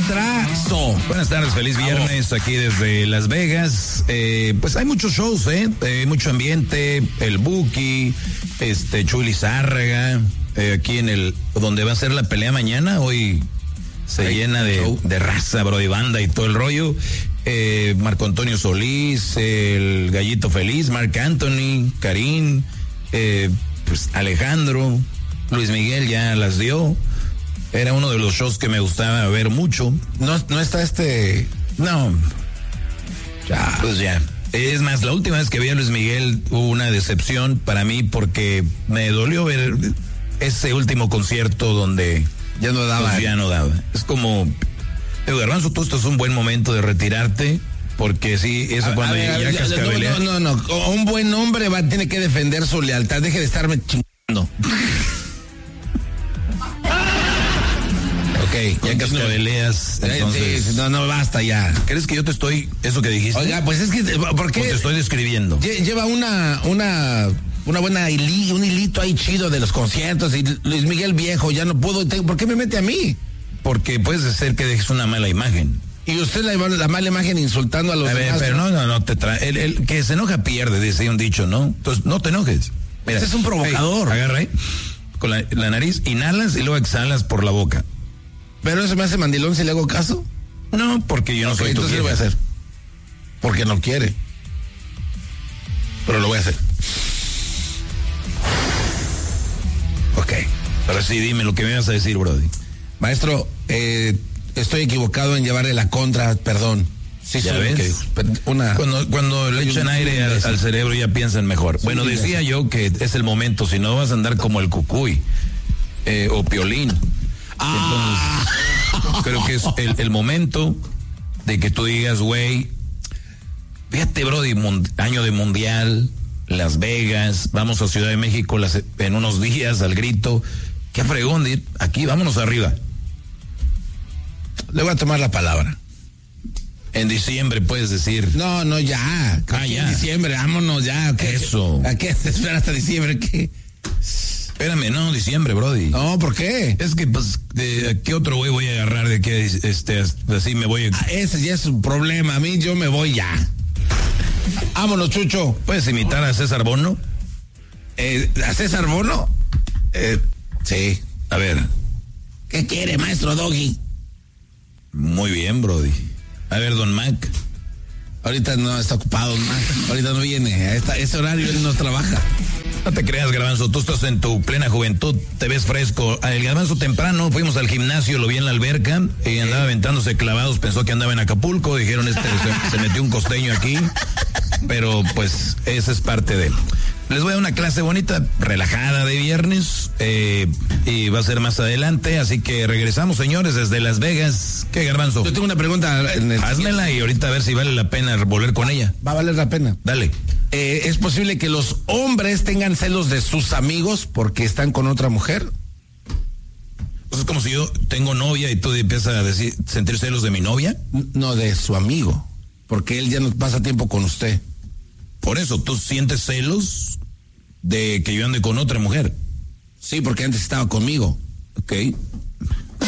Madrazo. Buenas tardes, feliz viernes aquí desde Las Vegas. Pues hay muchos shows, mucho ambiente, el Buki, Chuli Zárraga, aquí en el, donde va a ser la pelea mañana, hoy se llena de raza, bro, de banda y todo el rollo. Marco Antonio Solís, el Gallito Feliz, Marc Anthony, Karim, pues Alejandro, Luis Miguel ya las dio. Era uno de los shows que me gustaba ver mucho. No está No. Ya. Pues ya. Es más, la última vez que vi a Luis Miguel hubo una decepción para mí porque me dolió ver ese último concierto donde ya no daba. Pues ya no daba. Es como, Garbanzo, tú, esto es un buen momento de retirarte. Porque sí, eso cuando ya cascabelea. No. Un buen hombre tiene que defender su lealtad. Deje de estarme chingando. Ok, ya cascabeleas. Entonces, sí, no, basta ya. ¿Crees que yo te estoy, eso que dijiste? Oiga, pues es que, ¿por qué? Te estoy describiendo. Lleva una buena un hilito ahí chido de los conciertos y Luis Miguel viejo, ya no pudo. ¿Por qué me mete a mí? Porque puede ser que dejes una mala imagen. Y usted la mala imagen insultando a los demás. Pero no te trae. El que se enoja pierde, dice un dicho, ¿no? Entonces, no te enojes. Mira, este es un provocador. Hey, agarra ahí, con la nariz, inhalas y luego exhalas por la boca. ¿Pero eso me hace mandilón si le hago caso? No, porque yo no soy tu entonces lo voy a hacer. Porque no quiere. Pero lo voy a hacer. Ok. Pero sí, dime lo que me vas a decir, Brody. Maestro, estoy equivocado en llevarle la contra, perdón. Sí, ¿ya ves? Cuando le echan aire al cerebro ya piensan mejor. Sí, bueno, decía yo que es el momento, si no vas a andar como el Cucuy o Piolín. Entonces, creo que es el momento de que tú digas, güey, fíjate, Brody, año de mundial, Las Vegas, vamos a Ciudad de México en unos días al grito. Qué fregón, aquí, vámonos arriba. Le voy a tomar la palabra. En diciembre puedes decir. No, ya. Ya. En diciembre, vámonos ya. Eso. ¿A qué te esperas hasta diciembre? ¿Qué? Espérame, no, diciembre, Brody. No, ¿por qué? Es que, pues, ¿qué otro güey voy a agarrar de que así me voy? Ese ya es un problema. A mí yo me voy ya. Vámonos, Chucho. ¿Puedes imitar a César Bono? ¿A César Bono? Sí. A ver. ¿Qué quiere, maestro Doggy? Muy bien, Brody. A ver, Don Mac. Ahorita no está ocupado, Don Mac. Ahorita no viene. A ese horario él no trabaja. No te creas, Garbanzo, tú estás en tu plena juventud, te ves fresco. El Garbanzo temprano, fuimos al gimnasio, lo vi en la alberca, y andaba aventándose clavados, pensó que andaba en Acapulco, dijeron se metió un costeño aquí, pero pues esa es parte de él. Les voy a dar una clase bonita, relajada de viernes, y va a ser más adelante, así que regresamos, señores, desde Las Vegas. ¿Qué, Garbanzo? Yo tengo una pregunta. Házmela y ahorita a ver si vale la pena volver con ella. Va a valer la pena. Dale. ¿Es posible que los hombres tengan celos de sus amigos porque están con otra mujer? Pues es como si yo tengo novia y tú empiezas a sentir celos de mi novia. No, de su amigo, porque él ya no pasa tiempo con usted. Por eso, ¿tú sientes celos de que yo ande con otra mujer? Sí, porque antes estaba conmigo. Ok.